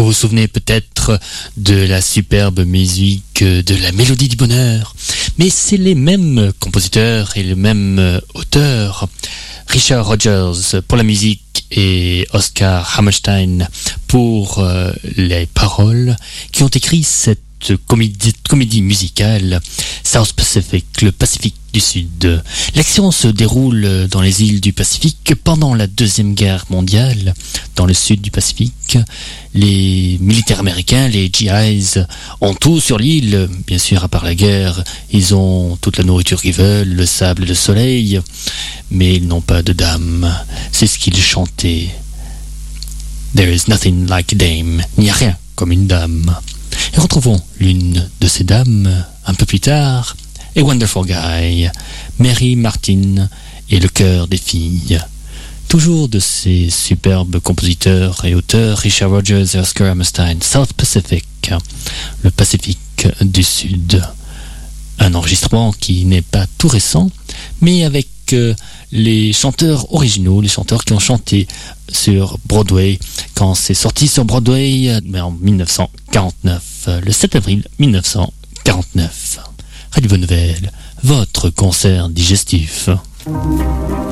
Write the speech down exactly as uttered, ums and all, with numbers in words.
Vous vous souvenez peut-être de la superbe musique de la Mélodie du Bonheur, mais c'est les mêmes compositeurs et les mêmes auteurs, Richard Rodgers pour la musique et Oscar Hammerstein pour euh, les paroles, qui ont écrit cette comédie, comédie musicale South Pacific, le Pacifique du Sud. L'action se déroule dans les îles du Pacifique pendant la Deuxième Guerre mondiale, dans le sud du Pacifique. Les militaires américains, les G Is, ont tout sur l'île, bien sûr à part la guerre. Ils ont toute la nourriture qu'ils veulent, le sable et le soleil, mais ils n'ont pas de dame. C'est ce qu'ils chantaient. There is nothing like a dame. Il n'y a rien comme une dame. Et retrouvons l'une de ces dames un peu plus tard, A Wonderful Guy, Mary Martin et le chœur des filles. Toujours de ces superbes compositeurs et auteurs, Richard Rodgers et Oscar Hammerstein, South Pacific, le Pacifique du Sud. Un enregistrement qui n'est pas tout récent, mais avec euh, les chanteurs originaux, les chanteurs qui ont chanté sur Broadway, quand c'est sorti sur Broadway, mais en dix-neuf cent quarante-neuf, le sept avril mille neuf cent quarante-neuf. Radio Bonne Nouvelle, votre concert digestif.